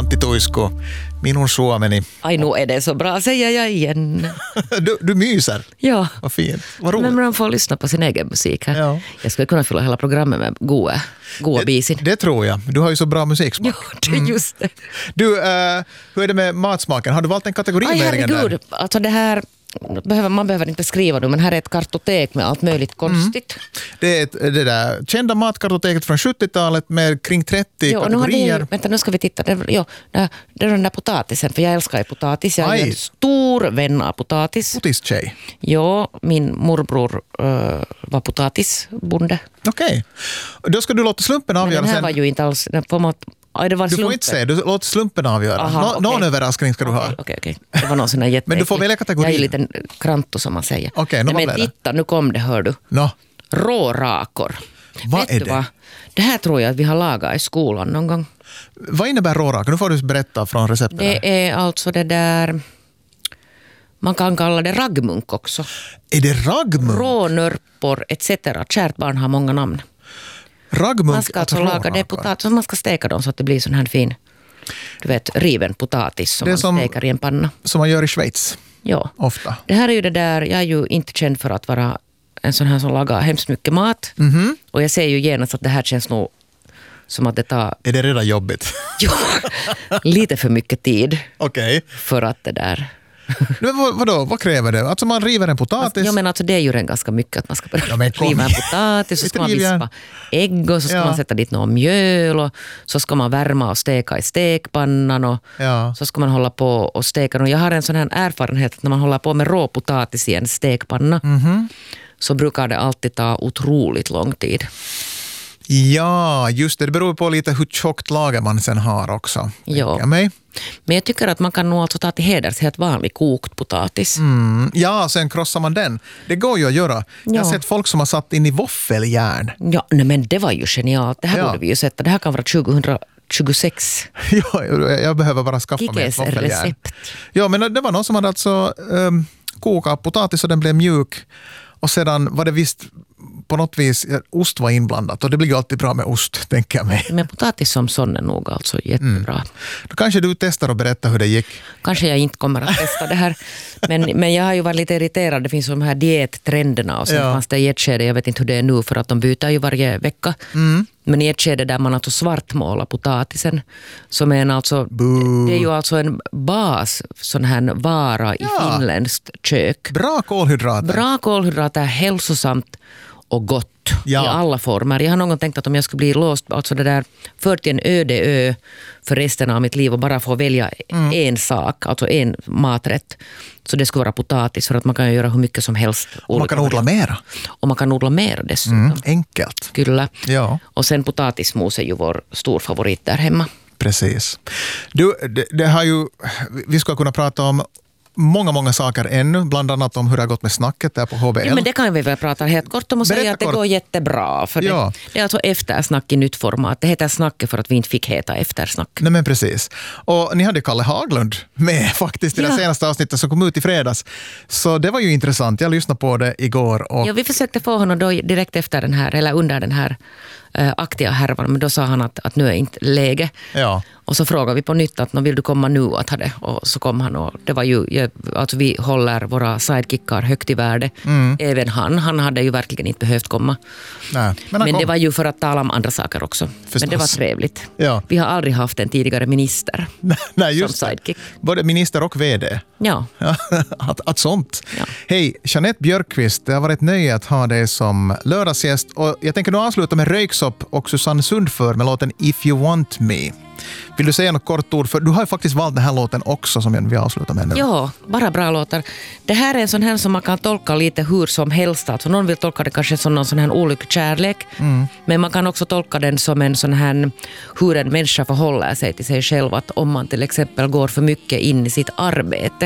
Antti Tuisku, minun Suomeni. Ai nu är det så bra, säger jag igen. Du myser. Ja. Vad fint. Vad roligt. Men man får lyssna på sin egen musik här. Ja. Jag skulle kunna fylla hela programmet med goa bisin. Det tror jag. Du har ju så bra musiksmak. Ja, det är just det. Du, hur är det med matsmaken? Har du valt en kategori Aj, med där? herregud. Alltså det här... Man behöver inte skriva nu, men här är ett kartotek med allt möjligt konstigt. Det är det där kända matkartoteket från 70-talet med kring 30 kategorier. Vänta, nu ska vi titta. Det är den där potatisen, för jag älskar ju potatis. Jag är en stor vän av potatis. Potistjej. Ja, min morbror var potatisbonde. Okej. Då ska du låta slumpen avgöra Men den här sen. var ju inte alls... Det var Du får inte säga, du låter slumpen avgöra. Någon överraskning ska du ha. Okej. Det var någon sån här jätte... Men du får välja kategori. Jag är ju lite kranto som man säger. Okej, men titta, nu kom det, hör du. Rårakor. Vad är det? Vad? Det här tror jag att vi har lagat i skolan någon gång. Vad innebär rårakor? Nu får du berätta från receptet. Det är alltså det där... Man kan kalla det raggmunk också. Är det raggmunk? Rånörpor etc. Kärt barn har många namn. Raggmunk, man ska alltså laga det potatis, man ska steka dem så att det blir sån här fin, du vet, riven potatis som man stekar i en panna. Som man gör i Schweiz. Ja. Ofta. Det här är ju det där, jag är ju inte känd för att vara en sån här som lagar hemskt mycket mat. Och jag ser ju genast att det här känns nog som att det tar... Är det redan jobbigt? Ja, lite för mycket tid. Okej. För att det där... Men vadå? Vad kräver det? Alltså man river en potatis? Jag menar, alltså det är ju ganska mycket att man ska börja riva en potatis, så ska man vispa ägg och så ska man sätta dit något mjöl och så ska man värma och steka i stekpannan och så ska man hålla på och steka. Och jag har en sån här erfarenhet att när man håller på med rå potatis i en stekpanna så brukar det alltid ta otroligt lång tid. Ja, just det. Det beror på lite hur tjockt lager man sen har också. Ja. Men jag tycker att man kan nog alltså ta till heders helt vanlig kokt potatis. Ja, sen krossar man den. Det går ju att göra. Jag har sett folk som har satt in i våffeljärn. Ja, nej, men det var ju genialt. Det här borde vi ju sätta. Det här kan vara 2026. Ja, jag behöver bara skaffa mig ett våffeljärn. Recept. Ja, men det var någon som hade alltså kokat potatis och den blev mjuk. Och sedan var det visst på något vis ost var inblandat och det blir ju alltid bra med ost, tänker jag mig. Men potatis som sån är nog alltså jättebra. Då kanske du testar och berättar hur det gick. Kanske jag inte kommer att testa det här. Men jag har ju varit lite irriterad. Det finns de här diettrenderna och sen fanns det i ett skede, jag vet inte hur det är nu för att de byter ju varje vecka. Men i ett skede där man alltså svartmålar potatisen som är en alltså, det är ju alltså en bas sån här vara i finländskt kök. Bra kolhydrater, hälsosamt och gott i alla former. Jag har någon gång tänkt att om jag skulle bli låst, alltså det där, fört till en öde ö för resten av mitt liv och bara få välja en sak, alltså en maträtt, så det skulle vara potatis för att man kan göra hur mycket som helst. Och man kan odla mera. Och man kan odla mera dessutom. Enkelt. Kyllä. Ja. Och sen potatismos är ju vår stor favorit där hemma. Precis. Du, det har ju, vi ska kunna prata om många saker ännu, bland annat om hur det har gått med snacket där på HBL. Ja, men det kan vi väl prata helt kort om och säga att det går jättebra. För det är alltså eftersnack i nytt format. Det heter snacket för att vi inte fick heta eftersnack. Nej, men precis. Och ni hade Kalle Haglund med faktiskt i det senaste avsnittet som kom ut i fredags. Så det var ju intressant. Jag lyssnade på det igår. Och... Ja, vi försökte få honom då direkt efter den här, eller under den här aktiva härvan, men då sa han att nu är inte läge. Ja. Och så frågade vi på nytt att vill du komma nu att ha det? Och så kom han och det var ju, alltså vi håller våra sidekickar högt i värde. Även han hade ju verkligen inte behövt komma. Nej, men det var ju för att tala om andra saker också. Förstås. Men det var trevligt. Ja. Vi har aldrig haft en tidigare minister just som sidekick. Både minister och vd. Ja. att sånt. Ja. Hej, Jeanette Björkqvist, det har varit nöje att ha dig som lördagsgäst. Och jag tänker nu avsluta med Röyksopp och Susanne Sundför med låten If You Want Me. Vill du säga något kort ord? För du har ju faktiskt valt den här låten också som vi avslutar med nu. Ja, bara bra låtar. Det här är en sån här som man kan tolka lite hur som helst. Alltså någon vill tolka det kanske som någon sån här olyckskärlek. Men man kan också tolka den som en sån här hur en människa förhåller sig till sig själv. Att om man till exempel går för mycket in i sitt arbete.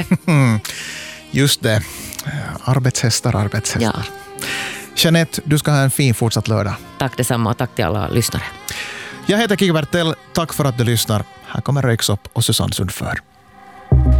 Just det. Arbetshästar. Ja. Jeanette, du ska ha en fin fortsatt lördag. Tack detsamma och tack till alla lyssnare. Jag heter Kiki Bertell. Tack för att du lyssnar. Här kommer Röyksopp och Susanne Sundför.